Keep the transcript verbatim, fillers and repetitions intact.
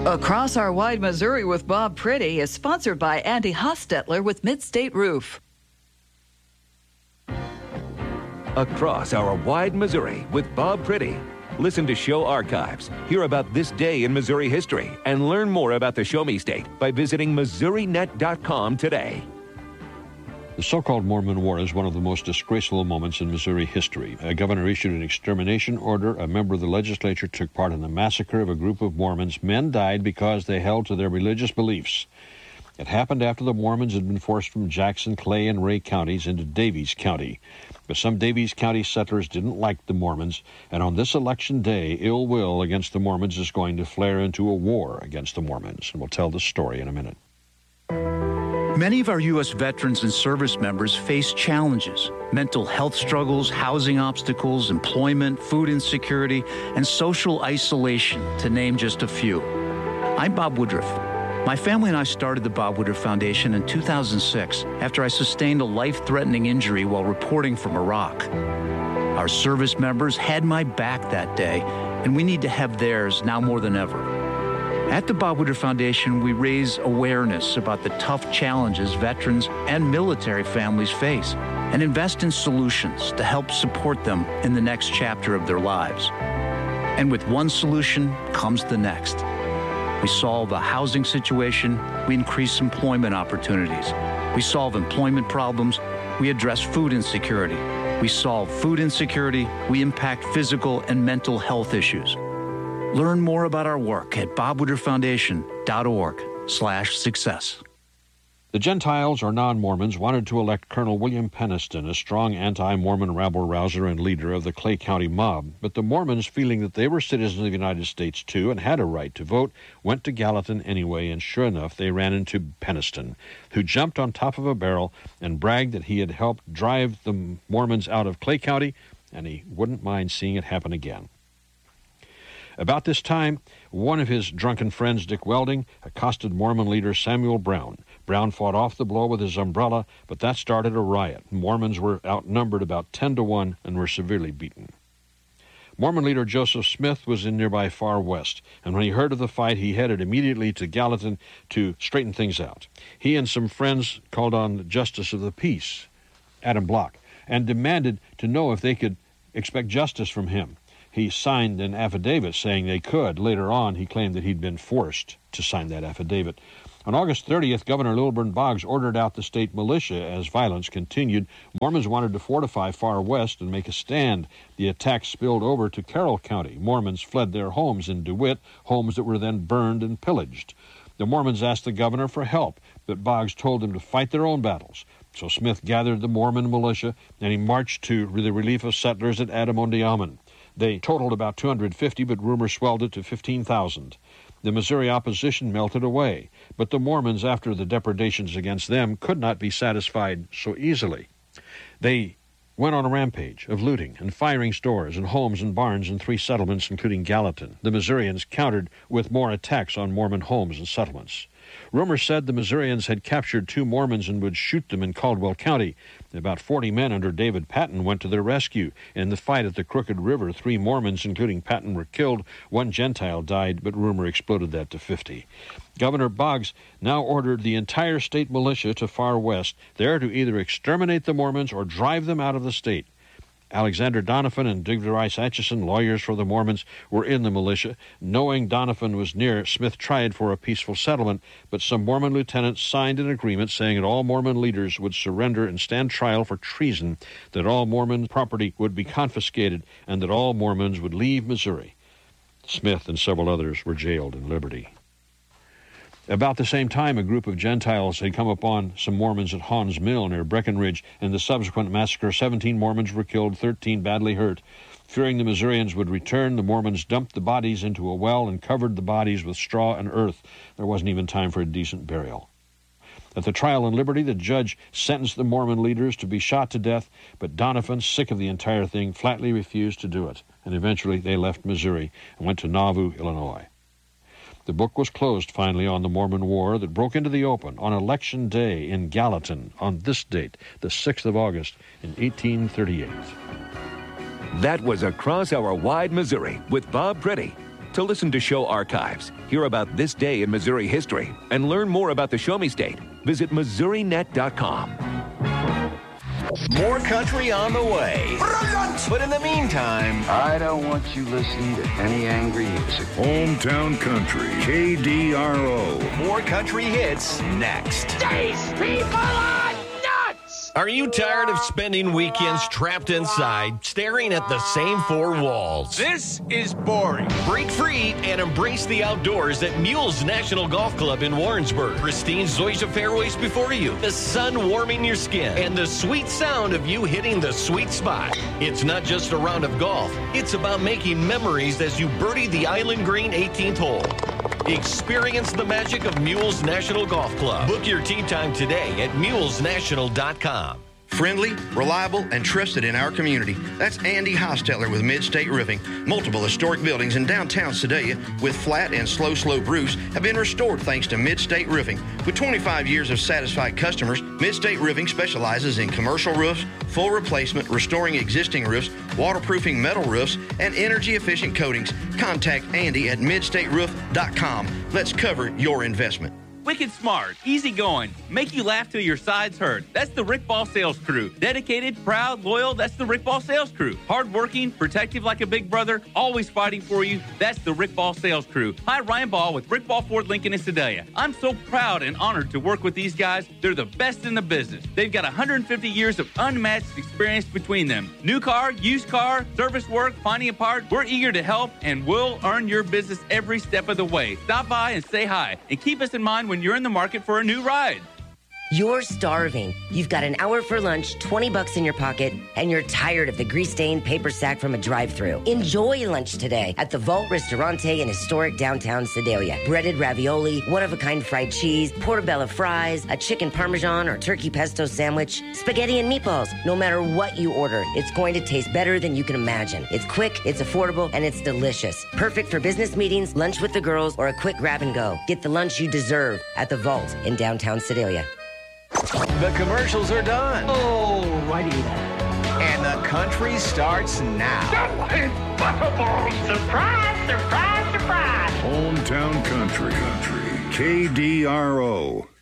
Across Our Wide Missouri with Bob Pretty is sponsored by Andy Hostetler with Midstate Roof. Across Our Wide Missouri with Bob Pretty. Listen to show archives, hear about this day in Missouri history, and learn more about the Show Me State by visiting Missouri Net dot com today. The so-called Mormon War is one of the most disgraceful moments in Missouri history. A governor issued an extermination order. A member of the legislature took part in the massacre of a group of Mormons. Men died because they held to their religious beliefs. It happened after the Mormons had been forced from Jackson, Clay, and Ray counties into Daviess County. But some Daviess County settlers didn't like the Mormons, and on this election day, ill will against the Mormons is going to flare into a war against the Mormons. And we'll tell the story in a minute. Many of our U S veterans and service members face challenges: mental health struggles, housing obstacles, employment, food insecurity, and social isolation, to name just a few. I'm Bob Woodruff. My family and I started the Bob Woodruff Foundation in two thousand six after I sustained a life-threatening injury while reporting from Iraq. Our service members had my back that day, and we need to have theirs now more than ever. At the Bob Woodruff Foundation, we raise awareness about the tough challenges veterans and military families face and invest in solutions to help support them in the next chapter of their lives. And with one solution comes the next. We solve a housing situation, we increase employment opportunities. We solve employment problems, we address food insecurity. We solve food insecurity, we impact physical and mental health issues. Learn more about our work at bob woodruff foundation dot org slash success. The Gentiles, or non-Mormons, wanted to elect Colonel William Penniston, a strong anti-Mormon rabble-rouser and leader of the Clay County mob. But the Mormons, feeling that they were citizens of the United States too and had a right to vote, went to Gallatin anyway, and sure enough, they ran into Penniston, who jumped on top of a barrel and bragged that he had helped drive the Mormons out of Clay County, and he wouldn't mind seeing it happen again. About this time, one of his drunken friends, Dick Welding, accosted Mormon leader Samuel Brown. Brown fought off the blow with his umbrella, but that started a riot. Mormons were outnumbered about ten to one and were severely beaten. Mormon leader Joseph Smith was in nearby Far West, and when he heard of the fight, he headed immediately to Gallatin to straighten things out. He and some friends called on the Justice of the Peace, Adam Block, and demanded to know if they could expect justice from him. He signed an affidavit saying they could. Later on, he claimed that he'd been forced to sign that affidavit. On August thirtieth, Governor Lilburn Boggs ordered out the state militia as violence continued. Mormons wanted to fortify Far West and make a stand. The attack spilled over to Carroll County. Mormons fled their homes in DeWitt, homes that were then burned and pillaged. The Mormons asked the governor for help, but Boggs told them to fight their own battles. So Smith gathered the Mormon militia, and he marched to the relief of settlers at Adamonte-Amon. They totaled about two hundred fifty, but rumor swelled it to fifteen thousand. The Missouri opposition melted away, but the Mormons, after the depredations against them, could not be satisfied so easily. They went on a rampage of looting and firing stores and homes and barns in three settlements, including Gallatin. The Missourians countered with more attacks on Mormon homes and settlements. Rumor said the Missourians had captured two Mormons and would shoot them in Caldwell County. About forty men under David Patton went to their rescue. In the fight at the Crooked River, three Mormons, including Patton, were killed. One Gentile died, but rumor exploded that to fifty. Governor Boggs now ordered the entire state militia to Far West, there to either exterminate the Mormons or drive them out of the state. Alexander Donovan and Digby Rice Atchison, lawyers for the Mormons, were in the militia. Knowing Donovan was near, Smith tried for a peaceful settlement, but some Mormon lieutenants signed an agreement saying that all Mormon leaders would surrender and stand trial for treason, that all Mormon property would be confiscated, and that all Mormons would leave Missouri. Smith and several others were jailed in Liberty. About the same time, a group of Gentiles had come upon some Mormons at Haun's Mill near Breckenridge. In the subsequent massacre, seventeen Mormons were killed, thirteen badly hurt. Fearing the Missourians would return, the Mormons dumped the bodies into a well and covered the bodies with straw and earth. There wasn't even time for a decent burial. At the trial in Liberty, the judge sentenced the Mormon leaders to be shot to death, but Donovan, sick of the entire thing, flatly refused to do it, and eventually they left Missouri and went to Nauvoo, Illinois. The book was closed finally on the Mormon War that broke into the open on Election Day in Gallatin on this date, the sixth of August in eighteen thirty-eight. That was Across Our Wide Missouri with Bob Pretty. To listen to show archives, hear about this day in Missouri history, and learn more about the Show Me State, visit Missouri Net dot com. More country on the way. Brilliant! But in the meantime, I don't want you listening to any angry music. Hometown Country, K D R O. More country hits next. These people are nuts! Are you tired of spending weekends trapped inside, staring at the same four walls? This is boring. Break free and embrace the outdoors at Mules National Golf Club in Warrensburg. Pristine Zoysia fairways before you, the sun warming your skin, and the sweet sound of you hitting the sweet spot. It's not just a round of golf. It's about making memories as you birdie the Island Green eighteenth hole. Experience the magic of Mules National Golf Club. Book your tee time today at mules national dot com. Friendly, reliable, and trusted in our community. That's Andy Hostetler with Mid-State Roofing. Multiple historic buildings in downtown Sedalia with flat and slow slope roofs have been restored thanks to Mid-State Roofing. With twenty-five years of satisfied customers, Mid-State Roofing specializes in commercial roofs, full replacement, restoring existing roofs, waterproofing metal roofs, and energy-efficient coatings. Contact Andy at mid state roof dot com. Let's cover your investment. Wicked smart, easygoing, make you laugh till your sides hurt. That's the Rick Ball Sales Crew. Dedicated, proud, loyal, that's the Rick Ball Sales Crew. Hardworking, protective like a big brother, always fighting for you, that's the Rick Ball Sales Crew. Hi, Ryan Ball with Rick Ball Ford Lincoln in Sedalia. I'm so proud and honored to work with these guys. They're the best in the business. They've got one hundred fifty years of unmatched experience between them. New car, used car, service work, finding a part, we're eager to help and we'll earn your business every step of the way. Stop by and say hi and keep us in mind when you're in the market for a new ride. You're starving. You've got an hour for lunch, twenty bucks in your pocket, and you're tired of the grease-stained paper sack from a drive-thru. Enjoy lunch today at the Vault Ristorante in historic downtown Sedalia. Breaded ravioli, one-of-a-kind fried cheese, portobello fries, a chicken parmesan or turkey pesto sandwich, spaghetti and meatballs. No matter what you order, it's going to taste better than you can imagine. It's quick, it's affordable, and it's delicious. Perfect for business meetings, lunch with the girls, or a quick grab-and-go. Get the lunch you deserve at the Vault in downtown Sedalia. The commercials are done. Oh, righty then. And the country starts now. Surprise, surprise, surprise. Hometown Country, Country, K D R O.